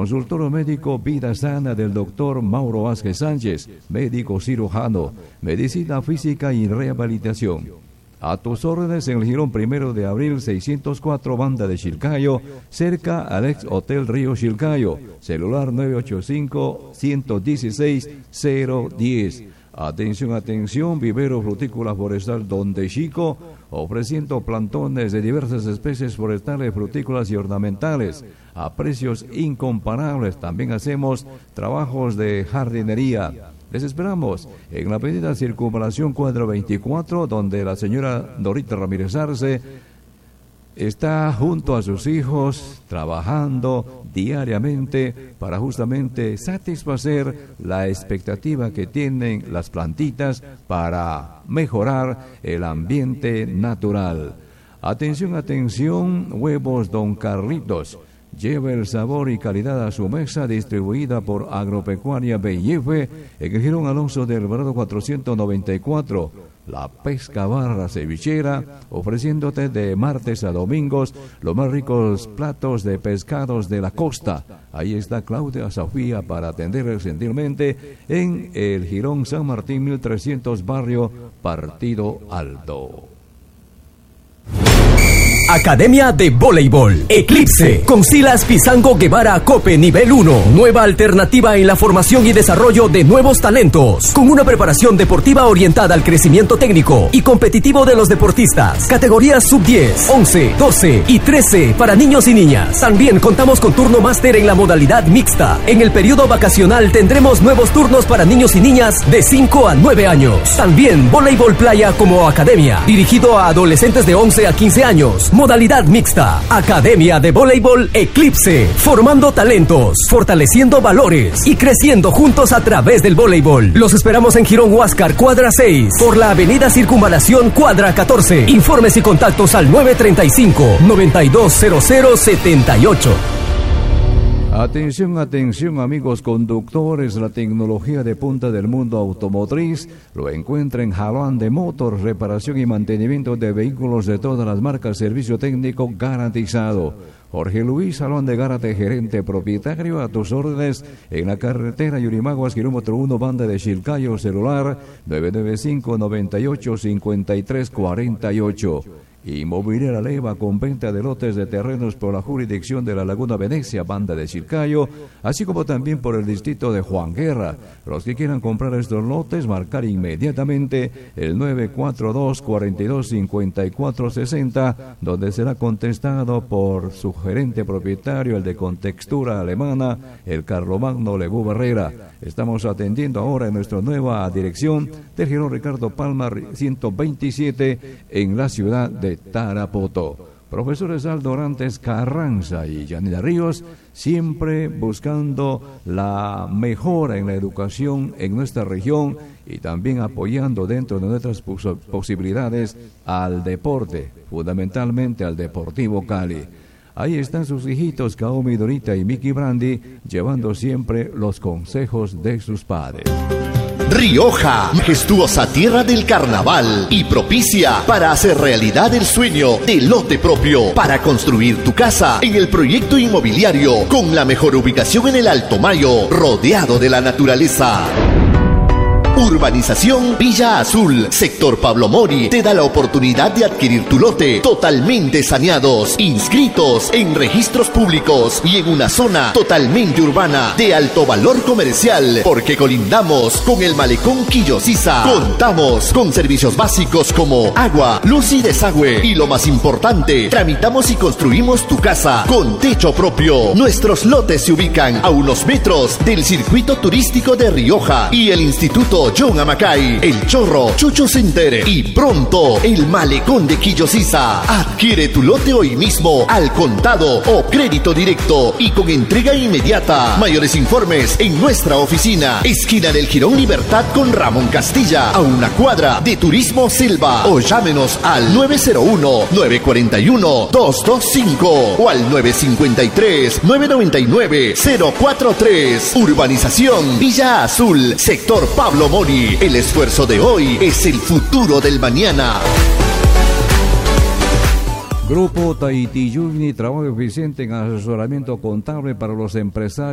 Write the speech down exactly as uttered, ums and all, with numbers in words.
Consultorio médico Vida Sana del doctor Mauro Vázquez Sánchez, médico cirujano, medicina física y rehabilitación. A tus órdenes en el Jirón Primero de Abril seiscientos cuatro, Banda de Chilcayo, cerca al ex Hotel Río Chilcayo. Celular nueve ocho cinco, uno uno seis, cero uno cero. Atención, atención, Vivero Frutícola Forestal Donde Chico, ofreciendo plantones de diversas especies forestales, frutícolas y ornamentales a precios incomparables. También hacemos trabajos de jardinería. Les esperamos en la avenida Circunvalación Cuadro veinticuatro, donde la señora Dorita Ramírez Arce está junto a sus hijos trabajando diariamente para justamente satisfacer la expectativa que tienen las plantitas para mejorar el ambiente natural. Atención, atención, huevos Don Carlitos. Lleva el sabor y calidad a su mesa, distribuida por Agropecuaria B I F en el Jirón Alonso del Alvarado cuatrocientos noventa y cuatro. La Pesca Barra Cevichera, ofreciéndote de martes a domingos los más ricos platos de pescados de la costa. Ahí está Claudia Sofía para atenderle gentilmente en el Jirón San Martín mil trescientos, barrio Partido Alto. Academia de Voleibol Eclipse con Silas Pizango Guevara Cope Nivel uno. Nueva alternativa en la formación y desarrollo de nuevos talentos, con una preparación deportiva orientada al crecimiento técnico y competitivo de los deportistas. Categorías sub diez, once, doce y trece para niños y niñas. También contamos con turno máster en la modalidad mixta. En el periodo vacacional tendremos nuevos turnos para niños y niñas de cinco a nueve años. También voleibol playa como academia, dirigido a adolescentes de once a quince años. Modalidad mixta. Academia de Voleibol Eclipse. Formando talentos, fortaleciendo valores y creciendo juntos a través del voleibol. Los esperamos en Jirón Huáscar, cuadra seis, por la avenida Circunvalación, cuadra catorce. Informes y contactos al nueve treinta y cinco, noventa y dos cero cero setenta y ocho. Atención, atención, amigos conductores, la tecnología de punta del mundo automotriz lo encuentra en Jalán de Motors, reparación y mantenimiento de vehículos de todas las marcas, servicio técnico garantizado. Jorge Luis Salón de Gárate, gerente propietario, a tus órdenes en la carretera Yurimaguas, kilómetro uno, Banda de Chilcayo, celular nueve nueve cinco, noventa y ocho, cincuenta y tres cuarenta y ocho. Inmobiliaria Leva, con venta de lotes de terrenos por la jurisdicción de la Laguna Venecia, Banda de Chilcayo, así como también por el distrito de Juan Guerra. Los que quieran comprar estos lotes, marcar inmediatamente el nueve cuatro dos, cuarenta y dos, cincuenta y cuatro sesenta, donde será contestado por su gerente propietario, el de Contextura Alemana, el Carlomagno Legú Barrera. Estamos atendiendo ahora en nuestra nueva dirección del Girón Ricardo Palma ciento veintisiete en la ciudad de Tarapoto. Profesores Aldo Orantes Carranza y Yanira Ríos, siempre buscando la mejora en la educación en nuestra región y también apoyando dentro de nuestras pos- posibilidades al deporte, fundamentalmente al Deportivo Cali. Ahí están sus hijitos Kaomi, Dorita y Mickey Brandy, llevando siempre los consejos de sus padres. Rioja, majestuosa tierra del carnaval y propicia para hacer realidad el sueño del lote propio, para construir tu casa en el proyecto inmobiliario con la mejor ubicación en el Alto Mayo, rodeado de la naturaleza. Urbanización Villa Azul, sector Pablo Mori, te da la oportunidad de adquirir tu lote totalmente saneados, inscritos en registros públicos y en una zona totalmente urbana de alto valor comercial, porque colindamos con el malecón Quillo Sisa. Contamos con servicios básicos como agua, luz y desagüe, y lo más importante, tramitamos y construimos tu casa con techo propio. Nuestros lotes se ubican a unos metros del circuito turístico de Rioja y el Instituto John Amacay, El Chorro, Chucho Center y pronto el Malecón de Quillo Sisa. Adquiere tu lote hoy mismo al contado o crédito directo y con entrega inmediata. Mayores informes en nuestra oficina, esquina del Jirón Libertad con Ramón Castilla, a una cuadra de Turismo Selva, o llámenos al nueve cero uno, nueve cuatro uno, dos dos cinco o al nueve cinco tres, nueve nueve nueve, cero cuatro tres. Urbanización Villa Azul, sector Pablo Mori. El esfuerzo de hoy es el futuro del mañana. Grupo Tahiti Yugni, trabajo eficiente en asesoramiento contable para los empresarios.